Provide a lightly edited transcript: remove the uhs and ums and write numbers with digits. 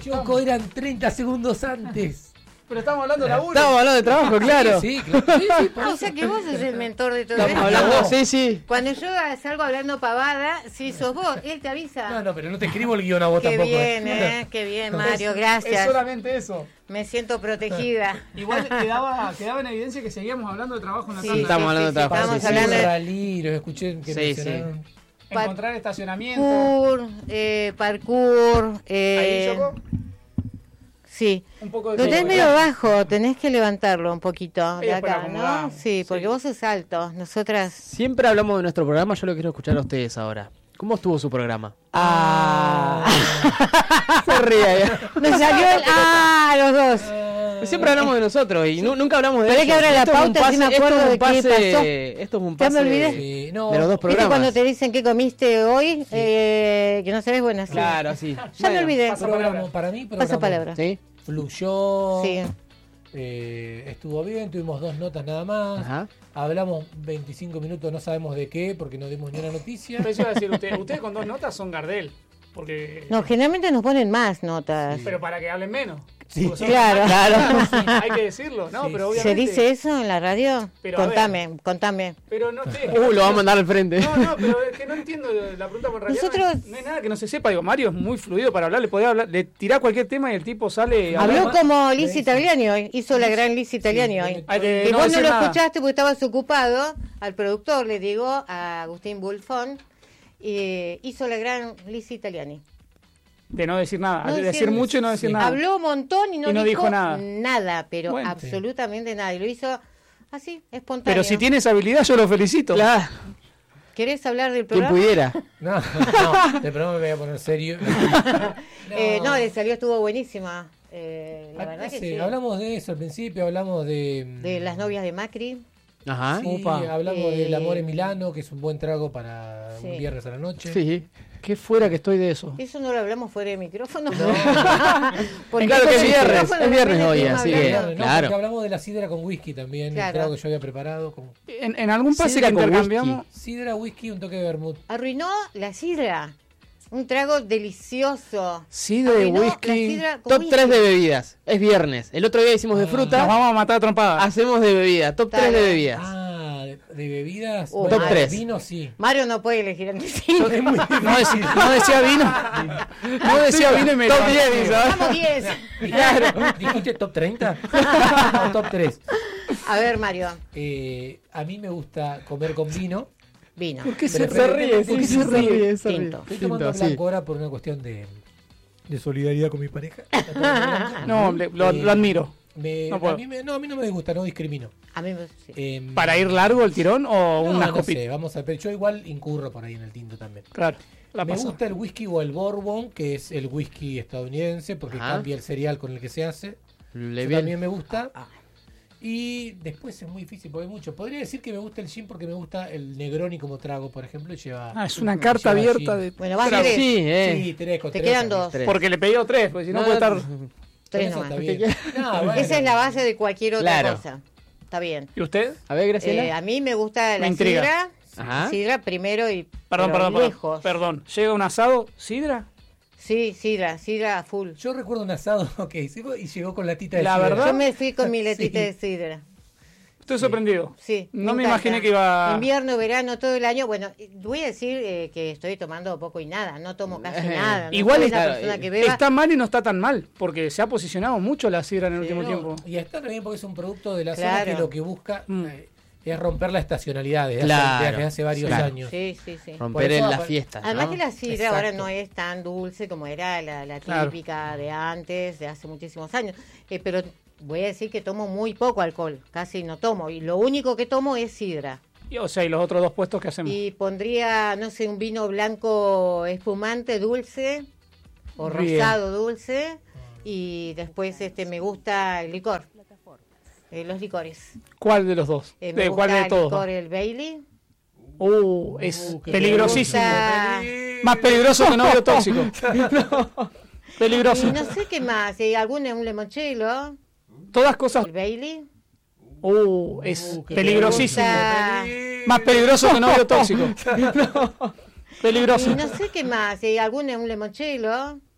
Choco, eran 30 segundos antes. Pero estamos hablando de laburo. Estamos hablando de trabajo, claro. Sí, claro. Sí, O sea que vos sos el mentor de todo Estamos esto. hablando, sí. Cuando yo salgo hablando pavada, sí sos vos, él te avisa. No, pero no te escribo el guión a vos Qué tampoco. bien, qué bien, Mario, gracias. Es solamente eso. Me siento protegida. Igual quedaba en evidencia que seguíamos hablando de trabajo en la Sí, tanda. Estamos hablando de trabajo. Estamos Sí, hablando de rally, los escuché que Sí, mencionaron. Encontrar estacionamiento. parkour. Ahí, Choco. Sí. Un poco de Lo tenés todo. medio bajo, tenés que levantarlo un poquito de Después lo acá, ¿no? acomodamos. Sí, porque vos sos alto, nosotras... Siempre hablamos de nuestro programa, yo lo quiero escuchar a ustedes ahora. ¿Cómo estuvo su programa? Se ríe. Nos salió el... los dos. Siempre hablamos de nosotros y nunca hablamos de Pero hay ellos. que abrir la Esto es un pauta, si me pase- acuerdo esto es un de qué pase- pasó. Esto es un Ya me pase olvidé. Sí, no, de los dos ¿Viste programas. cuando te dicen qué comiste hoy? Que no sabes, bueno, sí. Claro, sí. Ya me olvidé. Para mí, Pasa palabra. ¿Sí? fluyó. Sí. Estuvo bien, tuvimos 2 notas nada más. Ajá. Hablamos 25 minutos, no sabemos de qué, porque no dimos ni una noticia. Pero eso iba a decir, ustedes con 2 notas son Gardel. Porque... No, generalmente nos ponen más notas. Pero para que hablen menos. Sí. Porque son- Claro. Hay que decirlo, ¿no? Sí. Pero ¿Se obviamente... dice eso en la radio? Pero, a Contame. Pero no sé. Lo vamos a mandar al frente. No, pero es que no entiendo la pregunta por realidad. Nosotros- No hay nada que no se sepa. Digo, Mario es muy fluido para hablar. Le podés hablar, le tirás cualquier tema y el tipo sale. a Habló hablar. como Liz Italiani hoy, hizo la gran Liz Italiani hoy. Ay, Que no vos no decir lo nada. escuchaste porque estabas ocupado, al productor le digo, a Agustín Bulfón, hizo la gran Liz Italiani. De no decir nada. No de decir- decir mucho y no decir sí. nada. Habló un montón y no, dijo nada. nada, pero Bueno. absolutamente nada. Y lo hizo así, espontáneo. Pero si tiene esa habilidad, yo lo felicito. Claro. ¿Querés hablar del Quien programa? pudiera. No, de pronto me voy a poner serio. No, le salió, estuvo buenísima. La verdad No que sé, sí. hablamos de eso al principio, hablamos De las novias de Macri. Ajá. Sí, Opa. hablamos del amor en Milano, que es un buen trago para Sí. un viernes a la noche. Sí. Qué fuera que estoy de eso. Eso no lo hablamos fuera de micrófono. Claro que es con el viernes, micrófono es viernes también hoy, estuvimos así hablando. que- No, Claro. porque hablamos de la sidra con whisky también, Claro. el trago que yo había preparado. Con En algún pase Sidra que con intercambiamos. sidra, whisky, un toque de vermut. Arruinó la sidra. Un trago delicioso. Sidra y Arruinó whisky. la sidra con Top whisky. 3 de bebidas. Es viernes. El otro día hicimos de fruta. Nos vamos a matar a trompadas. Hacemos de bebida. Top 3 de Dale. bebidas. De bebidas. Oh, Top 3. Vino sí. Mario no puede elegir entre sí. Es muy difícil. No decía vino. No decía vino y me Top levanté. 10, dice. Vamos 10. ¿Dijiste top 30? O top 3. A ver, Mario. A mí me gusta comer con vino. Vino. ¿Por qué Pero se ríe? sí, Se ríe. Tinto. Estoy tomando Tinto, blanco ahora por una cuestión de solidaridad con mi pareja. No, lo admiro. No puedo. a mí no me disgusta, no discrimino. A mí me... sí. ¿Para ir largo el tirón o no, unas no copitas? sé, vamos a ver. Yo igual incurro por ahí en el tinto también. Claro. La Me paso. gusta el whisky o el bourbon, que es el whisky estadounidense, porque Ajá. cambia el cereal con el que se hace. Le Eso bien. también me gusta. Y después es muy difícil porque hay mucho. Podría decir que me gusta el gin porque me gusta el Negroni como trago, por ejemplo. Lleva. Ah, es una carta lleva abierta gin. de... Bueno, vas Trago. tres. Sí, Sí, tres con Te tres quedan también. dos. Tres. Porque le pedí 3, porque si no, puede estar... Tres Eso nomás. está bien. No, bueno. Esa es la base de cualquier otra Claro. cosa. Está bien. ¿Y usted? A ver, Graciela. A mí me gusta Me la intriga. sidra. Ajá. Sidra primero y Perdón, pero perdón. lejos. Perdón. Llega un asado, ¿sidra? Sí, sidra a full. Yo recuerdo un asado que hicimos y llegó con latita de La sidra. verdad. Yo me fui con mi letita Sí. de sidra. Estoy sorprendido. Sí. No me encanta. imaginé que iba... Invierno, verano, todo el año. Bueno, voy a decir que estoy tomando poco y nada. No tomo casi nada. No Igual soy está- una persona que beba. Está mal y no está tan mal, porque se ha posicionado mucho la sidra en el Sí, último No, tiempo. y está también porque es un producto de la Claro. zona que lo que busca Mm. es romper la estacionalidad desde Claro. desde hace varios Claro. años. Sí, sí, sí. Por Romper eso en las apa- fiestas. Además ¿no? que la sidra Exacto. ahora no es tan dulce como era la Claro. típica de antes, de hace muchísimos años. Pero voy a decir que tomo muy poco alcohol, casi no tomo. Y lo único que tomo es sidra. O sea, y los otros 2 puestos que hacemos. Y pondría, no sé, un vino blanco espumante, dulce, o Bien. rosado dulce. Y después me gusta el licor. Los licores. ¿Cuál de los dos? Me ¿De gusta cuál de el todos? licor, el Bailey. Es qué peligrosísimo. gusta- Más peligroso que novio tóxico. Peligroso. Y no sé qué más, un limoncello, Todas cosas. el Bailey. Es qué peligrosísimo. gusta- Más peligroso que novio tóxico. Peligroso. Y no sé qué más, un limoncello,